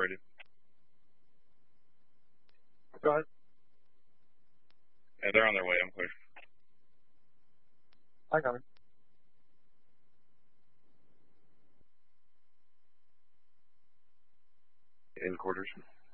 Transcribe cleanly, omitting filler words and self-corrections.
ready. Go ahead. Yeah, they're on their way. I'm clear. I got it. In quarters.